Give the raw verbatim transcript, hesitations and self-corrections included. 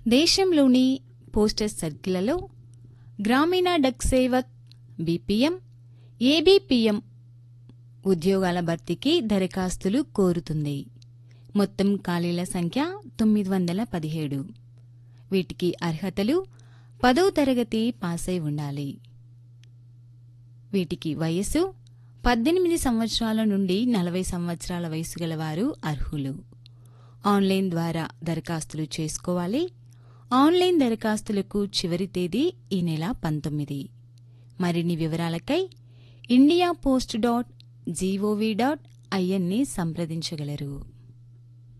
దేశంలోని పోస్టల్ సర్కిళ్లలో గ్రామీణ duck Sevak, BPM, ABPM ఉద్యోగాల భర్తీకి దరఖాస్తులు కోరుతుంది. మొత్తం ఖాళీల సంఖ్య తొమ్మిది వందల పదిహేడు. వీటికి అర్హతలు పదో తరగతి పాసై ఉండాలి. వీటికి వయస్సు పద్దెనిమిది సంవత్సరాల నుండి నలభై సంవత్సరాల వయసు గలవారు అర్హులు. ఆన్లైన్ ద్వారా దరఖాస్తులు చేసుకోవాలి. ఆన్లైన్ దరఖాస్తులకు చివరి తేదీ ఈ నెల పంతొమ్మిది. మరిన్ని వివరాలకై India post dot GOV dot ఐఎన్ని సంప్రదించగలరు.